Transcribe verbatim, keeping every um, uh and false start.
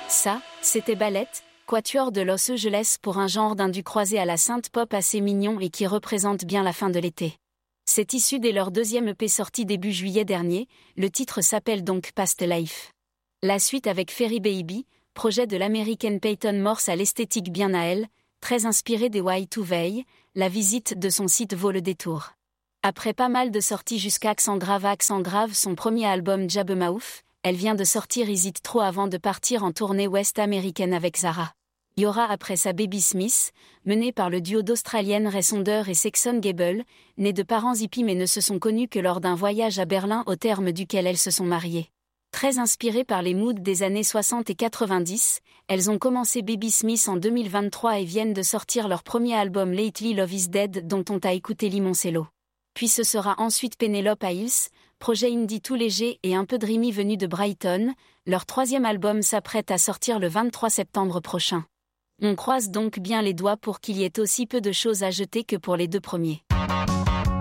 Ça, c'était Ballet, quatuor de Los Angeles pour un genre d'indus croisé à la synth pop assez mignon et qui représente bien la fin de l'été. C'est issu de leur deuxième E P sorti début juillet dernier, le titre s'appelle donc Past Life. La suite avec Ferry Baby, projet de l'américaine Peyton Morse à l'esthétique bien à elle, très inspirée des Y deux Veil, la visite de son site vaut le détour. Après pas mal de sorties jusqu'à Accent Grave Accent Grave son premier album Jabbermouth, elle vient de sortir Is It True avant de partir en tournée ouest-américaine avec Zara. Y aura après sa Baby Smith, menée par le duo d'Australienne Ray Sonder et Sexon Gable, nés de parents hippies mais ne se sont connus que lors d'un voyage à Berlin au terme duquel elles se sont mariées. Très inspirées par les moods des années soixante et quatre-vingt-dix, elles ont commencé Baby Smith en deux mille vingt-trois et viennent de sortir leur premier album Lately Love Is Dead dont on t'a écouté Limoncello. Puis ce sera ensuite Penelope Hills, projet indie tout léger et un peu dreamy venu de Brighton, leur troisième album s'apprête à sortir le vingt-trois septembre prochain. On croise donc bien les doigts pour qu'il y ait aussi peu de choses à jeter que pour les deux premiers.